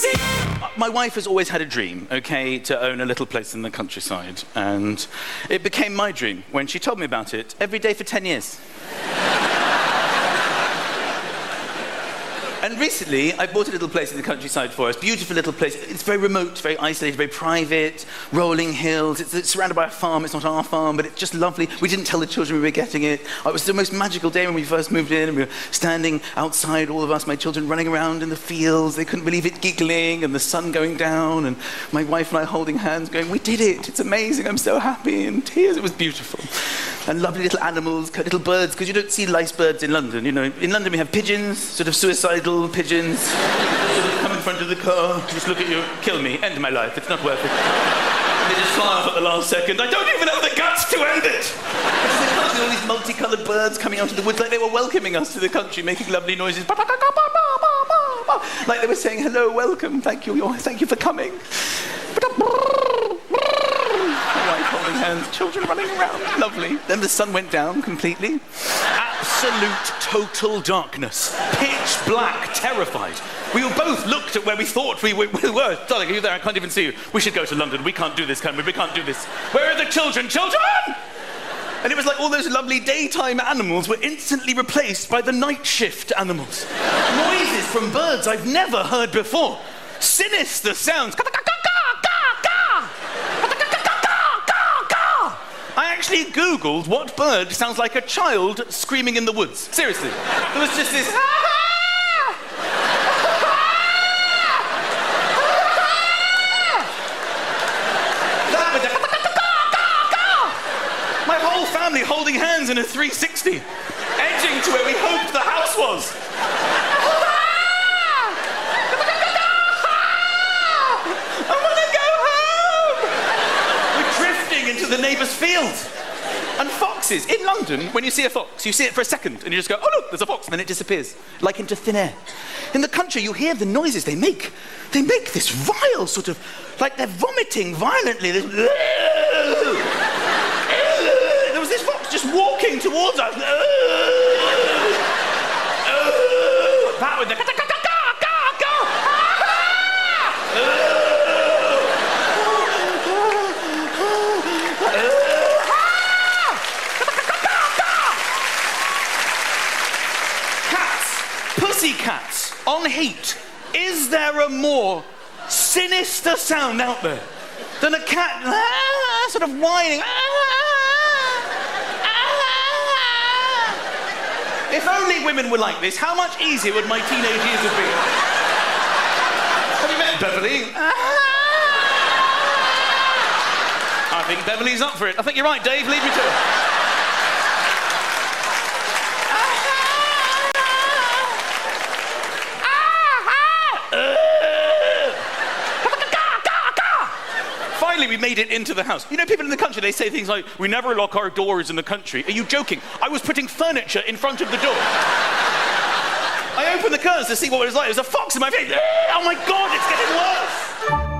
My wife has always had a dream, okay, to own a little place in the countryside. And it became my dream when she told me about it every day for 10 years. And recently, I bought a little place in the countryside for us. Beautiful little place. It's very remote, very isolated, very private, rolling hills. It's surrounded by a farm. It's not our farm, but it's just lovely. We didn't tell the children we were getting it. It was the most magical day when we first moved in, and we were standing outside, all of us, my children running around in the fields. They couldn't believe it, giggling, and the sun going down, and my wife and I holding hands, going, we did it. It's amazing. I'm so happy. And tears. It was beautiful. And lovely little animals, little birds, because you don't see lice birds in London. You know, in London we have pigeons, sort of suicidal pigeons, sort of come in front of the car, just look at you, kill me, end my life, it's not worth it. And they just fly off at the last second. I don't even have the guts to end it! All these multicoloured birds coming out of the woods, like they were welcoming us to the country, making lovely noises. Like they were saying, hello, welcome, thank you for coming. Holding hands, children running around, lovely. Then the sun went down completely. Absolute total darkness. Pitch black, terrified. We all both looked at where we thought we were. Darling, are you there? I can't even see you. We should go to London. We can't do this, can we? We can't do this. Where are the children? Children! And it was like all those lovely daytime animals were instantly replaced by the night shift animals. Noises from birds I've never heard before. Sinister sounds. I actually Googled what bird sounds like a child screaming in the woods. Seriously. There was just this... My whole family holding hands in a 360, edging to where we hoped the house was. Into the neighbour's field. And foxes. In London, when you see a fox, you see it for a second, and you just go, oh look, there's a fox, and then it disappears, like into thin air. In the country, you hear the noises they make. They make this vile sort of, like they're vomiting violently. There was this fox just walking towards us. That with the... Pussycats on heat. Is there a more sinister sound out there than a cat sort of whining? If only women were like this, how much easier would my teenage years have been? Have you met Beverly? I think Beverly's up for it. I think you're right, Dave. Leave me to it. Finally, we made it into the house. You know, people in the country, they say things like, we never lock our doors in the country. Are you joking? I was putting furniture in front of the door. I opened the curtains to see what it was like. There was a fox in my face. Oh my God, it's getting worse.